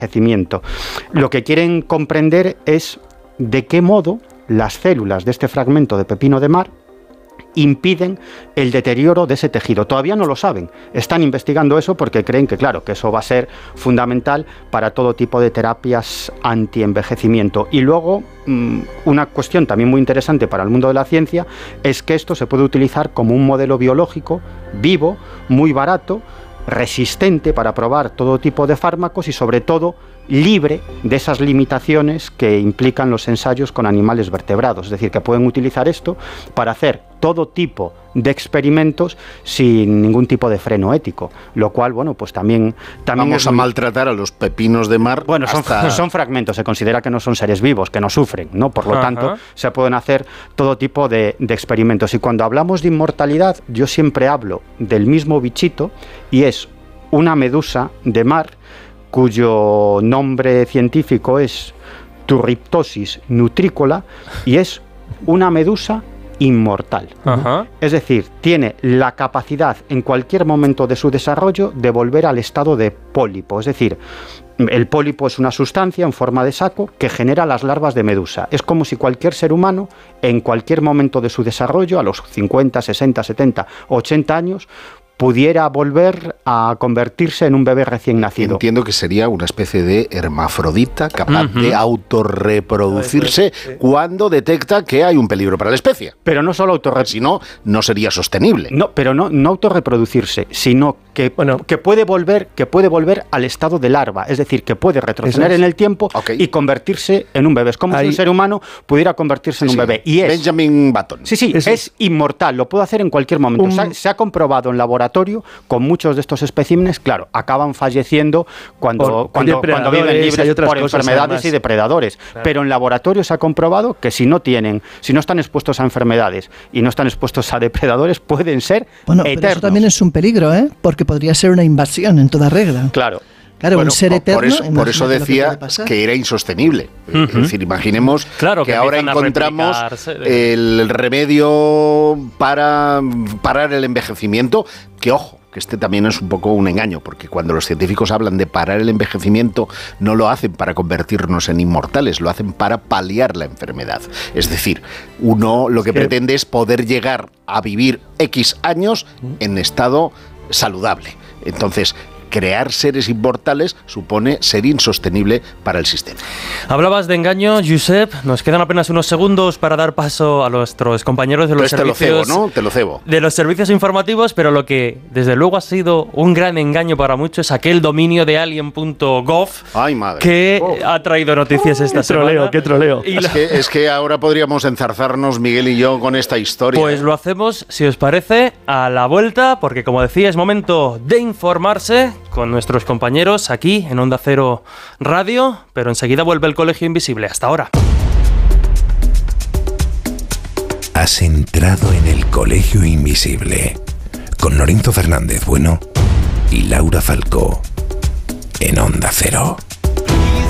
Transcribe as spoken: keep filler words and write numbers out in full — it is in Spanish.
envejecimiento. Lo que quieren comprender es de qué modo las células de este fragmento de pepino de mar impiden el deterioro de ese tejido. Todavía no lo saben. Están investigando eso porque creen que, claro, que eso va a ser fundamental para todo tipo de terapias anti-envejecimiento. Y luego, una cuestión también muy interesante para el mundo de la ciencia es que esto se puede utilizar como un modelo biológico vivo, muy barato, resistente para probar todo tipo de fármacos y, sobre todo, libre de esas limitaciones que implican los ensayos con animales vertebrados. Es decir, que pueden utilizar esto para hacer todo tipo de experimentos sin ningún tipo de freno ético, lo cual, bueno, pues también... también Vamos a muy... maltratar a los pepinos de mar. Bueno, son, hasta... son fragmentos, se considera que no son seres vivos, que no sufren, ¿no? Por lo Ajá. tanto, se pueden hacer todo tipo de, de experimentos. Y cuando hablamos de inmortalidad, yo siempre hablo del mismo bichito, y es una medusa de mar cuyo nombre científico es Turritopsis nutricola, y es una medusa inmortal. Ajá. Es decir, tiene la capacidad en cualquier momento de su desarrollo de volver al estado de pólipo. Es decir, el pólipo es una sustancia en forma de saco que genera las larvas de medusa. Es como si cualquier ser humano, en cualquier momento de su desarrollo, a los cincuenta, sesenta, setenta, ochenta años, pudiera volver a convertirse en un bebé recién nacido. Entiendo que sería una especie de hermafrodita capaz uh-huh. de autorreproducirse sí. cuando detecta que hay un peligro para la especie. Pero no solo autorreproducirse. Si no, no sería sostenible. No, pero no, no autorreproducirse, sino que, bueno, que, puede volver, que puede volver al estado de larva. Es decir, que puede retroceder es. en el tiempo okay. y convertirse en un bebé. Es como Ahí. si un ser humano pudiera convertirse sí, en un sí. bebé. Y es, Benjamin Button. Sí, sí, es, es inmortal. Lo puede hacer en cualquier momento. Un... Se, ha, se ha comprobado en laboratorio con muchos de estos especímenes, claro, acaban falleciendo cuando, por, cuando, cuando viven libres por enfermedades además. y depredadores. Claro. Pero en laboratorio se ha comprobado que si no tienen, si no están expuestos a enfermedades y no están expuestos a depredadores, pueden ser bueno, eternos. Pero eso también es un peligro, ¿eh? Porque podría ser una invasión en toda regla. Claro. Claro, bueno, un ser eterno. Por eso, por eso decía que, que era insostenible. Uh-huh. Es decir, imaginemos claro, que, que ahora encontramos el remedio para parar el envejecimiento, que ojo, que este también es un poco un engaño, porque cuando los científicos hablan de parar el envejecimiento, no lo hacen para convertirnos en inmortales, lo hacen para paliar la enfermedad. Es decir, uno lo que sí. pretende es poder llegar a vivir X años en estado saludable. Entonces, crear seres inmortales supone ser insostenible para el sistema. Hablabas de engaño, Josep. Nos quedan apenas unos segundos para dar paso a nuestros compañeros de los Entonces servicios. Te lo cebo, ¿no? Te lo cebo. De los servicios informativos, pero lo que desde luego ha sido un gran engaño para muchos es aquel dominio de alien punto gov Ay, madre. que oh. ha traído noticias esta qué semana. Troleo, qué troleo. Y es, la... que, es que ahora podríamos enzarzarnos, Miguel y yo, con esta historia. Pues lo hacemos, si os parece, a la vuelta, porque como decía, es momento de informarse con nuestros compañeros aquí en Onda Cero Radio, pero enseguida vuelve el Colegio Invisible. Hasta ahora. Has entrado en el Colegio Invisible con Lorenzo Fernández Bueno y Laura Falcó en Onda Cero.